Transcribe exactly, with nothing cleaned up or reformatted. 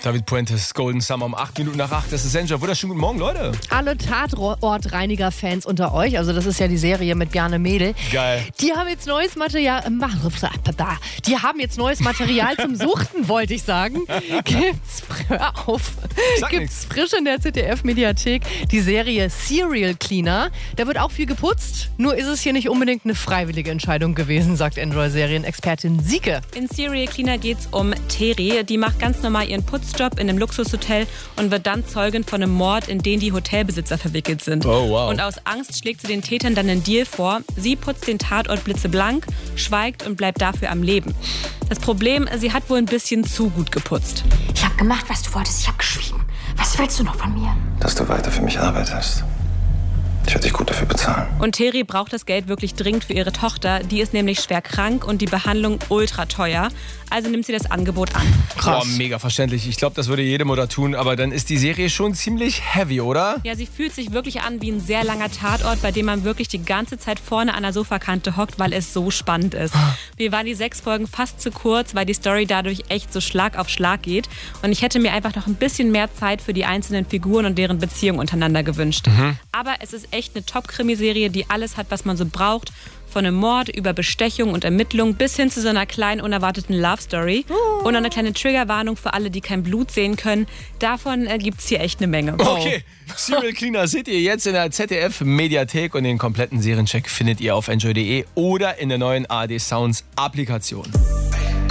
David Puentes, Golden Summer um acht Minuten nach acht. Das ist Enjoy. Wunderschönen guten Morgen, Leute. Alle Tatortreiniger-Fans unter euch, also das ist ja die Serie mit Bjarne Mädel. Geil. Die haben jetzt neues Material, die haben jetzt neues Material zum Suchten, wollte ich sagen. Gibt's, hör auf, Sag gibt's frisch in der Z D F-Mediathek die Serie Serial Cleaner. Da wird auch viel geputzt, nur ist es hier nicht unbedingt eine freiwillige Entscheidung gewesen, sagt Enjoy-Serienexpertin Sieke. In Serial Cleaner geht's um Teri. Die macht ganz normal ihren Putzjob in einem Luxushotel und wird dann Zeugin von einem Mord, in den die Hotelbesitzer verwickelt sind. Oh, wow. Und aus Angst schlägt sie den Tätern dann einen Deal vor. Sie putzt den Tatort blitzeblank, schweigt und bleibt dafür am Leben. Das Problem, sie hat wohl ein bisschen zu gut geputzt. Ich habe gemacht, was du wolltest. Ich habe geschwiegen. Was willst du noch von mir? Dass du weiter für mich arbeitest. Ich werde dich gut dafür bezahlen. Und Teri braucht das Geld wirklich dringend für ihre Tochter. Die ist nämlich schwer krank und die Behandlung ultra teuer. Also nimmt sie das Angebot an. Krass. Boah, mega verständlich. Ich glaube, das würde jede Mutter tun. Aber dann ist die Serie schon ziemlich heavy, oder? Ja, sie fühlt sich wirklich an wie ein sehr langer Tatort, bei dem man wirklich die ganze Zeit vorne an der Sofakante hockt, weil es so spannend ist. Mir waren die sechs Folgen fast zu kurz, weil die Story dadurch echt so Schlag auf Schlag geht. Und ich hätte mir einfach noch ein bisschen mehr Zeit für die einzelnen Figuren und deren Beziehung untereinander gewünscht. Mhm. Aber es ist echt eine Top-Krimiserie, die alles hat, was man so braucht. Von einem Mord über Bestechung und Ermittlung bis hin zu so einer kleinen, unerwarteten Love-Story. Uh. Und eine kleine Triggerwarnung für alle, die kein Blut sehen können. Davon äh, gibt es hier echt eine Menge. Okay, Serial Cleaner seht ihr jetzt in der Z D F-Mediathek und den kompletten Seriencheck findet ihr auf enjoy punkt de oder in der neuen A R D Sounds Applikation.